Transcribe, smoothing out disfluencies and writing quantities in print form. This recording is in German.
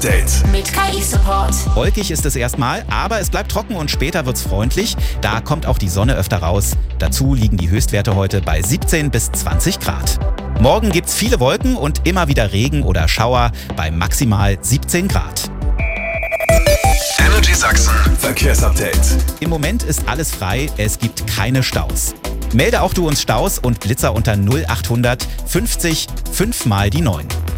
Mit KI-Support. Wolkig ist es erstmal, aber es bleibt trocken und später wird's freundlich. Da kommt auch die Sonne öfter raus. Dazu liegen die Höchstwerte heute bei 17 bis 20 Grad. Morgen gibt's viele Wolken und immer wieder Regen oder Schauer bei maximal 17 Grad. Energy Sachsen Verkehrsupdate. Im Moment ist alles frei, es gibt keine Staus. Melde auch du uns Staus und Blitzer unter 0800 50 5 mal die 9.